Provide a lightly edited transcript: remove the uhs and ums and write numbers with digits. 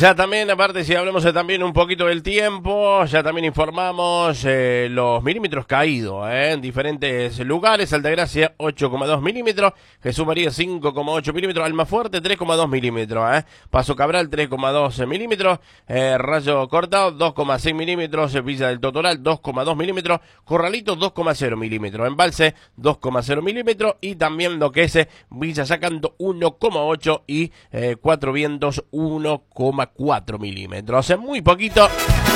Ya también, aparte, si hablamos también un poquito del tiempo, ya también informamos los milímetros caídos en diferentes lugares. Altagracia 8,2 milímetros, Jesús María 5,8 milímetros, Almafuerte 3,2 milímetros, Paso Cabral 3,2 milímetros, Rayo Cortado 2,6 milímetros, Villa del Totoral 2,2 milímetros, Corralito 2,0 milímetros, Embalse 2,0 milímetros y también lo que es Villa Sacando 1,8 y Cuatro Vientos 1,4 milímetros. Muy poquito.